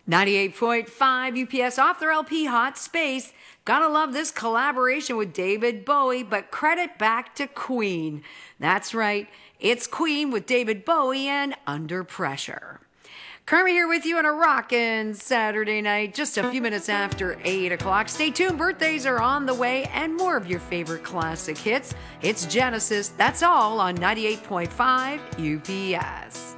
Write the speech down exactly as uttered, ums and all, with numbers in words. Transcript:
ninety-eight point five U P S off their L P Hot Space. Gotta love this collaboration with David Bowie, but credit back to Queen. That's right, it's Queen with David Bowie and Under Pressure. Carmen here with you on a rockin' Saturday night, just a few minutes after eight o'clock. Stay tuned, birthdays are on the way and more of your favorite classic hits. It's Genesis, that's all on ninety-eight point five U P S.